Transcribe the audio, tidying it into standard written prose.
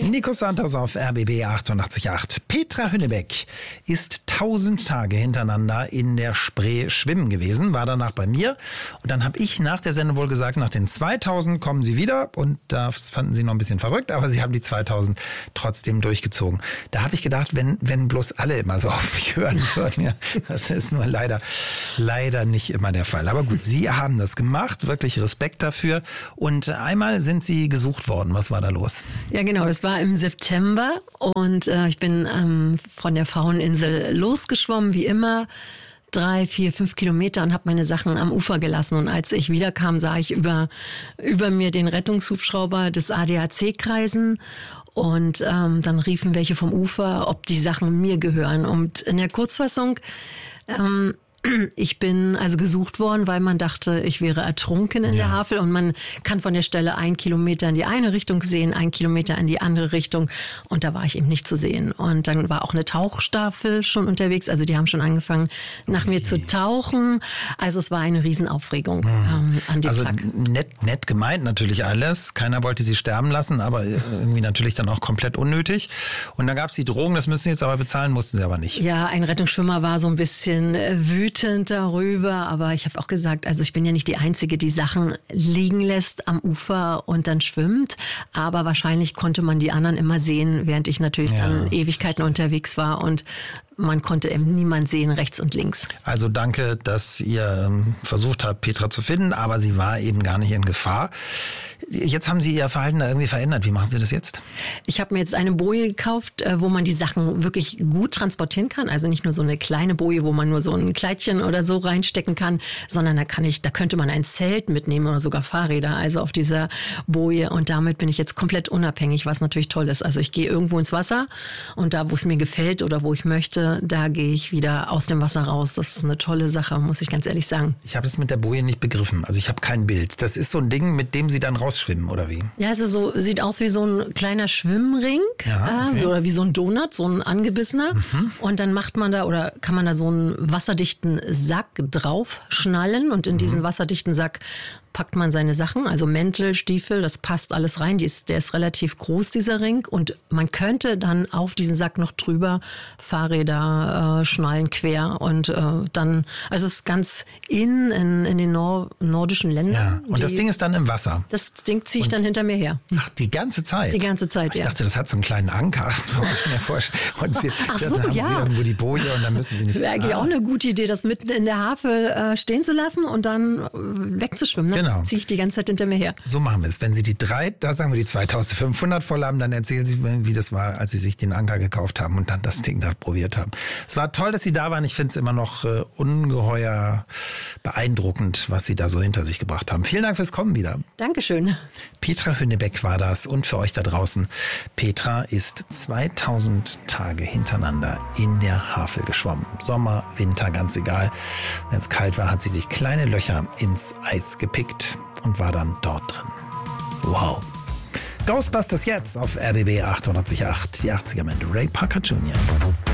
Nico Santos auf RBB 88.8. Petra Hünnebeck ist 1000 Tage hintereinander in der Spree schwimmen gewesen, war danach bei mir. Und dann habe ich nach der Sendung wohl gesagt, nach den 2000 kommen sie wieder. Und das fanden sie noch ein bisschen verrückt, aber sie haben die 2000 trotzdem durchgezogen. Da habe ich gedacht, wenn bloß alle immer so auf mich hören würden. Ja, das ist nur leider nicht immer der Fall. Aber gut, sie haben das gemacht, wirklich Respekt dafür. Und einmal sind sie gesucht worden. Was war da los? Ja, genau, das war im September und ich bin von der Fraueninsel losgeschwommen, wie immer. 3, 4, 5 Kilometer und habe meine Sachen am Ufer gelassen. Und als ich wiederkam, sah ich über mir den Rettungshubschrauber des ADAC kreisen. Und dann riefen welche vom Ufer, ob die Sachen mir gehören. Und in der Kurzfassung, ich bin also gesucht worden, weil man dachte, ich wäre ertrunken in der Havel. Und man kann von der Stelle 1 Kilometer in die eine Richtung sehen, 1 Kilometer in die andere Richtung. Und da war ich eben nicht zu sehen. Und dann war auch eine Tauchstaffel schon unterwegs. Also die haben schon angefangen, nach mir zu tauchen. Also es war eine Riesenaufregung an dem Tag. Also nett gemeint natürlich alles. Keiner wollte sie sterben lassen, aber irgendwie natürlich dann auch komplett unnötig. Und dann gab es die Drohung, das müssen sie jetzt aber bezahlen, mussten sie aber nicht. Ja, ein Rettungsschwimmer war so ein bisschen wütend darüber, aber ich habe auch gesagt, also ich bin ja nicht die Einzige, die Sachen liegen lässt am Ufer und dann schwimmt, aber wahrscheinlich konnte man die anderen immer sehen, während ich natürlich dann Ewigkeiten unterwegs war und man konnte eben niemand sehen, rechts und links. Also danke, dass ihr versucht habt, Petra zu finden, aber sie war eben gar nicht in Gefahr. Jetzt haben Sie Ihr Verhalten da irgendwie verändert. Wie machen Sie das jetzt? Ich habe mir jetzt eine Boje gekauft, wo man die Sachen wirklich gut transportieren kann. Also nicht nur so eine kleine Boje, wo man nur so ein Kleidchen oder so reinstecken kann, sondern da könnte man ein Zelt mitnehmen oder sogar Fahrräder, also auf dieser Boje. Und damit bin ich jetzt komplett unabhängig, was natürlich toll ist. Also ich gehe irgendwo ins Wasser und da, wo es mir gefällt oder wo ich möchte, da gehe ich wieder aus dem Wasser raus. Das ist eine tolle Sache, muss ich ganz ehrlich sagen. Ich habe es mit der Boje nicht begriffen. Also ich habe kein Bild. Das ist so ein Ding, mit dem Sie dann rausschwimmen, oder wie? Ja, es ist so, sieht aus wie so ein kleiner Schwimmring oder wie so ein Donut, so ein angebissener. Und dann macht man da oder kann man da so einen wasserdichten Sack drauf schnallen und in diesen wasserdichten Sack packt man seine Sachen, also Mäntel, Stiefel, das passt alles rein. Der ist relativ groß, dieser Ring. Und man könnte dann auf diesen Sack noch drüber Fahrräder schnallen quer. Und dann, also es ist ganz in den nordischen Ländern. Ja. Und das Ding ist dann im Wasser? Das Ding ziehe ich dann hinter mir her. Ach, die ganze Zeit? Die ganze Zeit, Ich dachte, das hat so einen kleinen Anker. So kann ich mir vorstellen. Und Ach so, dann haben Sie irgendwo die Boje und dann müssen Sie nicht... Das wäre eigentlich auch eine gute Idee, das mitten in der Havel stehen zu lassen und dann wegzuschwimmen. Ne? Genau. Ziehe ich die ganze Zeit hinter mir her. So machen wir es. Wenn Sie die 2500 voll haben, dann erzählen Sie, wie das war, als Sie sich den Anker gekauft haben und dann das Ding da probiert haben. Es war toll, dass Sie da waren. Ich finde es immer noch ungeheuer beeindruckend, was Sie da so hinter sich gebracht haben. Vielen Dank fürs Kommen wieder. Dankeschön. Petra Hünnebeck war das und für euch da draußen. Petra ist 2000 Tage hintereinander in der Havel geschwommen. Sommer, Winter, ganz egal. Wenn es kalt war, hat sie sich kleine Löcher ins Eis gepickt und war dann dort drin. Wow. Ghostbusters jetzt auf RBB 88.8. Die 80er mit Ray Parker Jr.